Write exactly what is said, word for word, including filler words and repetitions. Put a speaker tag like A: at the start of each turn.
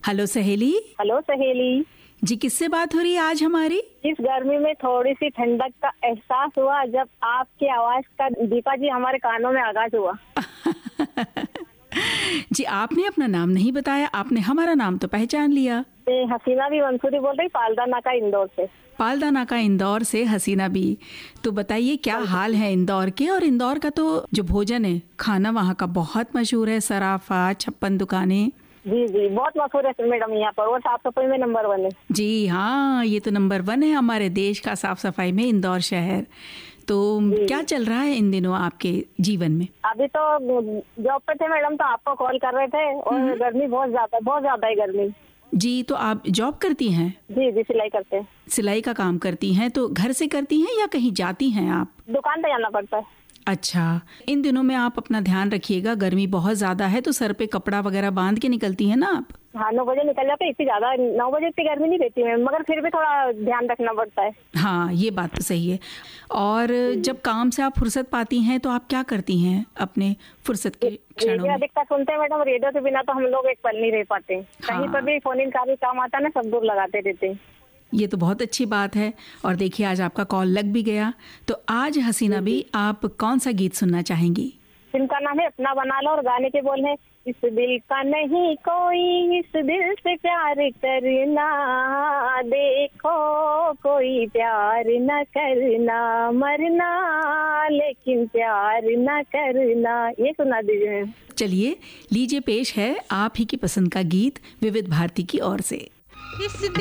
A: Hello सहेली।
B: Hello सहेली
A: जी, किससे बात हो रही है आज हमारी?
B: इस गर्मी में थोड़ी सी ठंडक का एहसास हुआ जब आपकी आवाज का दीपा जी हमारे कानों में आगाज हुआ।
A: जी, आपने अपना नाम नहीं बताया, आपने हमारा नाम तो पहचान लिया।
B: मैं हसीना भी मंसूरी बोल रही, पालदा नाका इंदौर से।
A: पालदा नाका इंदौर से हसीना बी। तो बताइए क्या हाल है इंदौर के? और इंदौर का तो जो भोजन है, खाना वहाँ का बहुत मशहूर है, सराफा, छप्पन दुकानें।
B: जी जी बहुत मशहूर है मैडम यहाँ पर, और साफ सफाई में नंबर वन है।
A: जी हाँ, ये तो नंबर वन है हमारे देश का साफ सफाई में, इंदौर शहर। तो क्या चल रहा है इन दिनों आपके जीवन में?
B: अभी तो जॉब पे थे मैडम, तो आपको कॉल कर रहे थे, और गर्मी बहुत ज्यादा बहुत ज्यादा है गर्मी।
A: जी, तो आप जॉब करती हैं?
B: जी जी सिलाई करते हैं।
A: सिलाई का काम करती हैं, तो घर से करती हैं या कहीं जाती हैं आप?
B: दुकान पे जाना पड़ता है।
A: अच्छा, इन दिनों में आप अपना ध्यान रखिएगा, गर्मी बहुत ज्यादा है, तो सर पे कपड़ा वगैरह बांध के निकलती हैं ना आप?
B: हाँ, नौ बजे निकल जाते, इतनी ज्यादा नौ बजे इतनी गर्मी नहीं रहती है, मगर फिर भी थोड़ा ध्यान रखना पड़ता है।
A: हाँ, ये बात तो सही है। और जब काम से आप फुर्सत पाती हैं तो आप क्या करती हैं अपने फुर्सत के क्षणों में?
B: अधिकतर सुनते हैं मैडम, रेडियो के बिना तो हम लोग एक पल नहीं रह पाते।
A: हाँ।
B: कहीं पर भी फोन इन का भी काम आता है ना, सब दूर लगाते रहते हैं।
A: ये तो बहुत अच्छी बात है। और देखिए, आज आपका कॉल लग भी गया। तो आज हसीना भी, आप कौन सा गीत सुनना चाहेंगी?
B: इनका नाम है अपना बना लो, और गाने के बोल है, इस दिल का नहीं कोई, इस दिल से प्यार करना, देखो कोई प्यार न करना, मरना लेकिन प्यार न करना। ये सुना दीजिए।
A: चलिए, लीजिए पेश है आप ही की पसंद का गीत विविध भारती की ओर से।